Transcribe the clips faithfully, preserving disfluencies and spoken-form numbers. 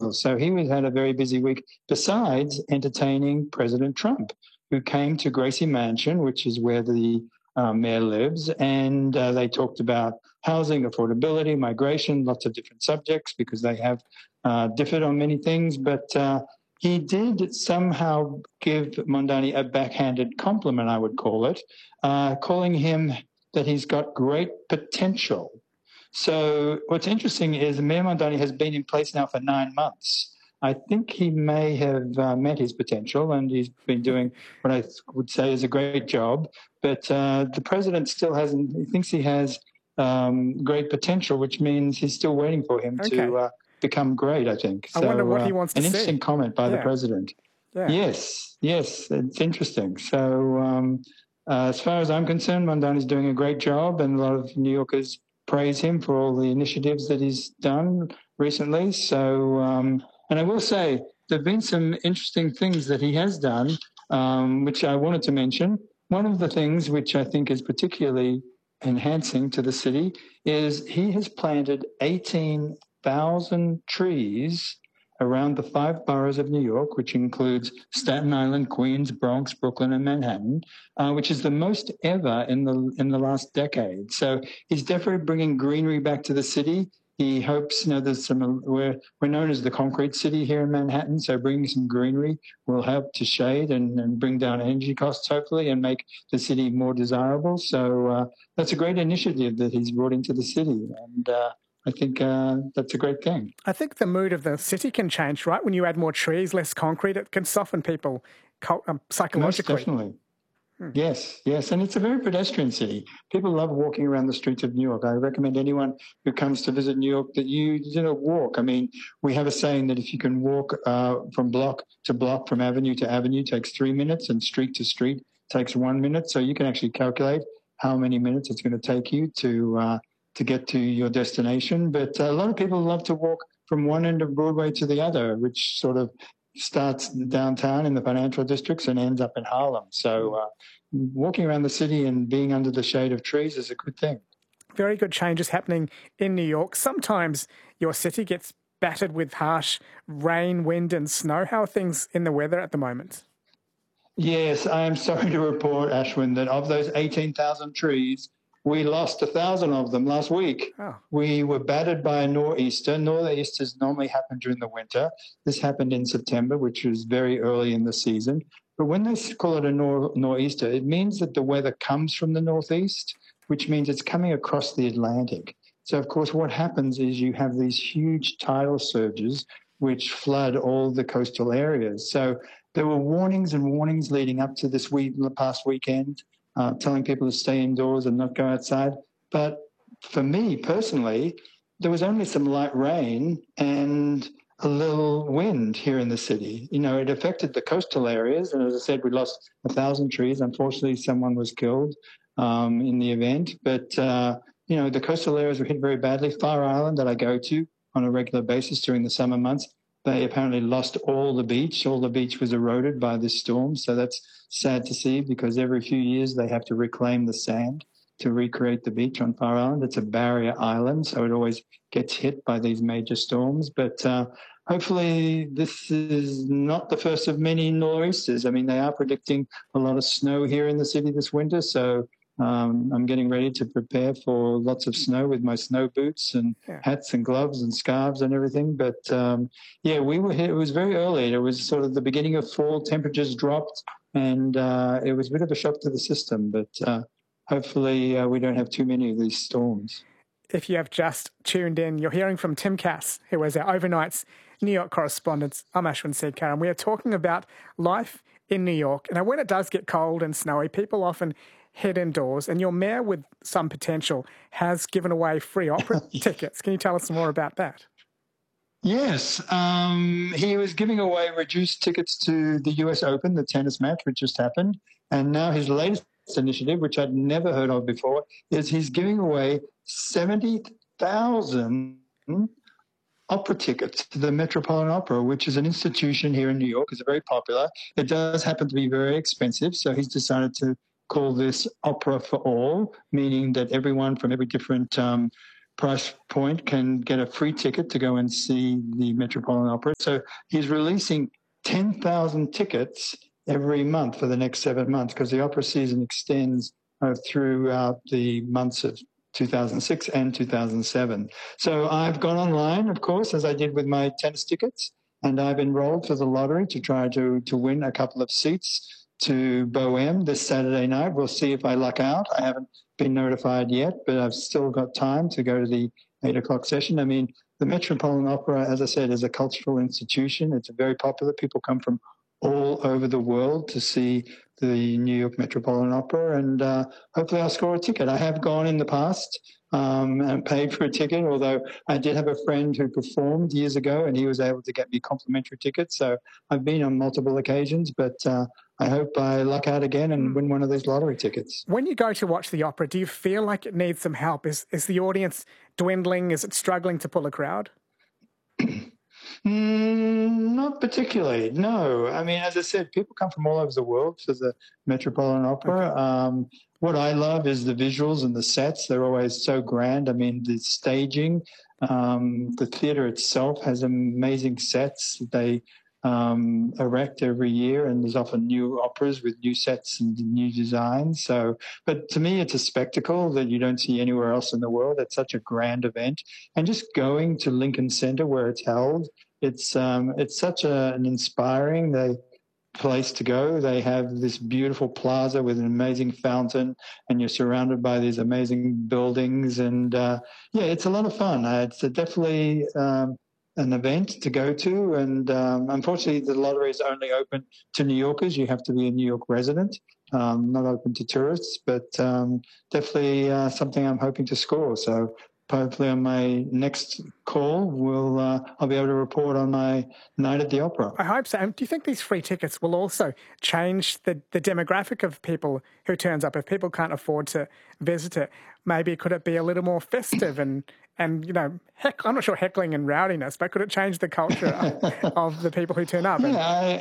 obstacles. So he was, had a very busy week, besides entertaining President Trump, who came to Gracie Mansion, which is where the uh, mayor lives, and uh, they talked about housing, affordability, migration, lots of different subjects, because they have uh, differed on many things. But uh, he did somehow give Mondani a backhanded compliment, I would call it, uh, calling him that he's got great potential. So what's interesting is Mayor Mondani has been in place now for nine months. I think he may have uh, met his potential, and he's been doing what I would say is a great job. But uh, the president still hasn't, he thinks he has um, great potential, which means he's still waiting for him okay. to uh, become great, I think. I so, wonder what uh, he wants to an see. An interesting comment by yeah. the president. Yeah. Yes, yes, it's interesting. So um, uh, as far as I'm concerned, Mondani's doing a great job, and a lot of New Yorkers praise him for all the initiatives that he's done recently. So, um, and I will say, there have been some interesting things that he has done, um, which I wanted to mention. One of the things which I think is particularly enhancing to the city is he has planted eighteen thousand trees around the five boroughs of New York, which includes Staten Island, Queens, Bronx, Brooklyn, and Manhattan, uh, which is the most ever in the in the last decade. So he's definitely bringing greenery back to the city. He hopes, you know, there's some, we're, we're known as the concrete city here in Manhattan, so bringing some greenery will help to shade and, and bring down energy costs, hopefully, and make the city more desirable. So uh, that's a great initiative that he's brought into the city. And uh, I think uh, that's a great thing. I think the mood of the city can change, right? When you add more trees, less concrete, it can soften people um, psychologically. Most definitely. Hmm. Yes, yes. And it's a very pedestrian city. People love walking around the streets of New York. I recommend anyone who comes to visit New York that you, you know, walk. I mean, we have a saying that if you can walk uh, from block to block, from avenue to avenue, takes three minutes, and street to street takes one minute. So you can actually calculate how many minutes it's going to take you to uh, to get to your destination. But a lot of people love to walk from one end of Broadway to the other, which sort of starts downtown in the financial districts and ends up in Harlem. So uh, walking around the city and being under the shade of trees is a good thing. Very good changes happening in New York. Sometimes your city gets battered with harsh rain, wind and snow. How are things in the weather at the moment? Yes, I am sorry to report, Ashwin, that of those eighteen thousand trees, we lost a thousand of them last week. Oh. We were battered by a nor'easter. Nor'easters normally happen during the winter. This happened in September, which was very early in the season. But when they call it a nor- nor'easter, it means that the weather comes from the northeast, which means it's coming across the Atlantic. So, of course, what happens is you have these huge tidal surges which flood all the coastal areas. So there were warnings and warnings leading up to this week, the past weekend, Uh, telling people to stay indoors and not go outside. But for me personally, there was only some light rain and a little wind here in the city. You know, it affected the coastal areas. And as I said, we lost a thousand trees. Unfortunately, someone was killed um, in the event. But, uh, you know, the coastal areas were hit very badly. Fire Island that I go to on a regular basis during the summer months, they apparently lost all the beach. All the beach was eroded by this storm. So that's sad to see, because every few years they have to reclaim the sand to recreate the beach on Fire Island. It's a barrier island, so it always gets hit by these major storms. But uh, hopefully this is not the first of many nor'easters. I mean, they are predicting a lot of snow here in the city this winter, so Um, I'm getting ready to prepare for lots of snow with my snow boots and yeah. hats and gloves and scarves and everything. But um, yeah, we were here. It was very early. It was sort of the beginning of fall. Temperatures dropped, and uh, it was a bit of a shock to the system. But uh, hopefully, uh, we don't have too many of these storms. If you have just tuned in, you're hearing from Tim Cass, who is our overnight's New York correspondent. I'm Ashwin Seedkar, and we are talking about life in New York. And when it does get cold and snowy, people often head indoors, and your mayor with some potential has given away free opera tickets. Can you tell us more about that? Yes, um, he was giving away reduced tickets to the U S Open, the tennis match, which just happened. And now his latest initiative, which I'd never heard of before, is he's giving away seventy thousand opera tickets to the Metropolitan Opera, which is an institution here in New York. It's very popular. It does happen to be very expensive, so he's decided to call this Opera for All, meaning that everyone from every different um, price point can get a free ticket to go and see the Metropolitan Opera. So he's releasing ten thousand tickets every month for the next seven months because the opera season extends uh, throughout the months of two thousand six and two thousand seven. So I've gone online, of course, as I did with my tennis tickets, and I've enrolled for the lottery to try to, to win a couple of seats to Bohème this Saturday night. We'll see if I luck out. I haven't been notified yet, but I've still got time to go to the eight o'clock session. I mean, the Metropolitan Opera, as I said, is a cultural institution. It's very popular. People come from all over the world to see the New York Metropolitan Opera, and uh, hopefully I'll score a ticket. I have gone in the past um, and paid for a ticket, although I did have a friend who performed years ago and he was able to get me complimentary tickets. So I've been on multiple occasions, but uh, I hope I luck out again and win one of these lottery tickets. When you go to watch the opera, do you feel like it needs some help? Is, is the audience dwindling? Is it struggling to pull a crowd? Mm, not particularly, no. I mean, as I said, people come from all over the world to the Metropolitan Opera. Okay. Um, what I love is the visuals and the sets. They're always so grand. I mean, the staging, um, the theatre itself has amazing sets that they um, erect every year, and there's often new operas with new sets and new designs. So, but to me, it's a spectacle that you don't see anywhere else in the world. It's such a grand event. And just going to Lincoln Center where it's held, It's um, it's such a, an inspiring they, place to go. They have this beautiful plaza with an amazing fountain, and you're surrounded by these amazing buildings. And uh, yeah, it's a lot of fun. Uh, it's a definitely um, an event to go to. And um, unfortunately, the lottery is only open to New Yorkers. You have to be a New York resident, um, not open to tourists. But um, definitely uh, something I'm hoping to score. So hopefully on my next call, we'll, uh, I'll be able to report on my night at the opera. I hope so. And do you think these free tickets will also change the, the demographic of people who turns up? If people can't afford to visit it, maybe could it be a little more festive and, and you know, heck, I'm not sure heckling and rowdiness, but could it change the culture of, of the people who turn up? Yeah, I,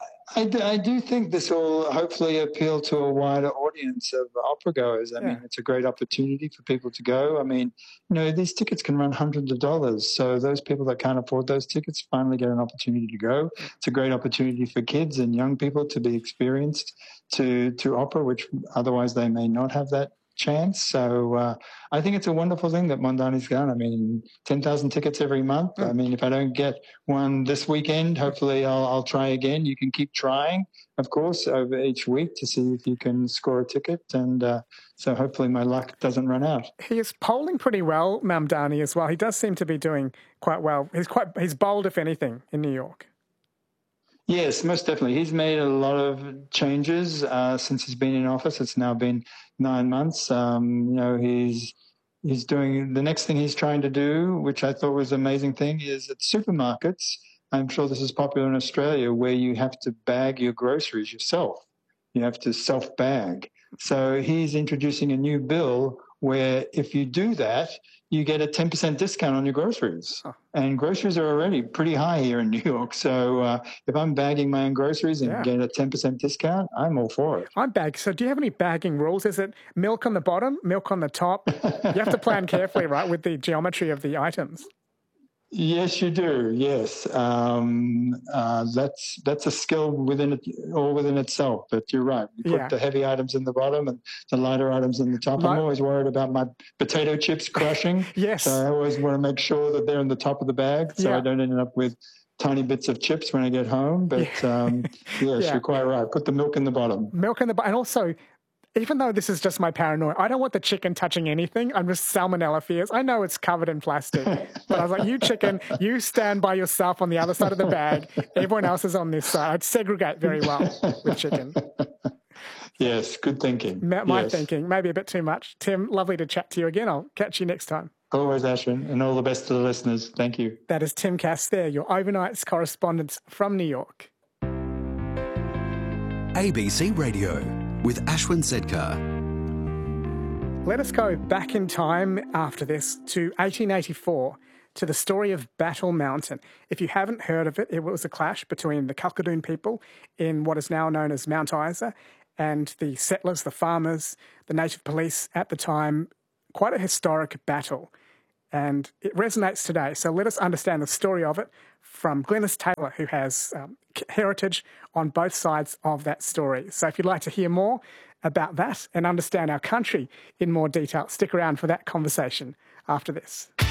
I do, I do think this will hopefully appeal to a wider audience of opera goers. I yeah. mean, it's a great opportunity for people to go. I mean, you know, these tickets can run hundreds of dollars. So those people that can't afford those tickets finally get an opportunity to go. It's a great opportunity for kids and young people to be experienced to, to opera, which otherwise they may not have that chance. So uh, I think it's a wonderful thing that Mondani's done. I mean, ten thousand tickets every month. Mm. I mean, if I don't get one this weekend, hopefully I'll, I'll try again. You can keep trying, of course, over each week to see if you can score a ticket. And uh, so hopefully my luck doesn't run out. He is polling pretty well, Mamdani, as well. He does seem to be doing quite well. He's quite he's bold, if anything, in New York. Yes, most definitely. He's made a lot of changes uh, since he's been in office. It's now been nine months. Um, you know, he's he's doing the next thing he's trying to do, which I thought was an amazing thing, is at supermarkets. I'm sure this is popular in Australia, where you have to bag your groceries yourself. You have to self-bag. So he's introducing a new bill where if you do that, you get a ten percent discount on your groceries. Huh. And groceries are already pretty high here in New York. So uh, if I'm bagging my own groceries and yeah. get a ten percent discount, I'm all for it. I'm bag. So do you have any bagging rules? Is it milk on the bottom, milk on the top? You have to plan carefully, right, with the geometry of the items. Yes, you do. Yes, um, uh, that's that's a skill within it, all within itself. But you're right. You put yeah. the heavy items in the bottom and the lighter items in the top. Light. I'm always worried about my potato chips crushing. Yes. So I always want to make sure that they're in the top of the bag, so yeah. I don't end up with tiny bits of chips when I get home. But yeah. um, yes, yeah. you're quite right. Put the milk in the bottom. Milk in the bottom, and also, even though this is just my paranoia, I don't want the chicken touching anything. I'm just salmonella fears. I know it's covered in plastic, but I was like, you chicken, you stand by yourself on the other side of the bag. Everyone else is on this side. I'd segregate very well with chicken. Yes, good thinking. My, my yes. thinking, maybe a bit too much. Tim, lovely to chat to you again. I'll catch you next time. Always, Ashwin, and all the best to the listeners. Thank you. That is Tim Cass there, your overnights correspondent from New York. A B C Radio with Ashwin Sedkar. Let us go back in time after this to eighteen eighty-four, to the story of Battle Mountain. If you haven't heard of it, it was a clash between the Kalkadoon people in what is now known as Mount Isa and the settlers, the farmers, the native police at the time. Quite a historic battle. and it resonates today. So let us understand the story of it from Glynis Taylor, who has um, heritage on both sides of that story. So if you'd like to hear more about that and understand our country in more detail, stick around for that conversation after this.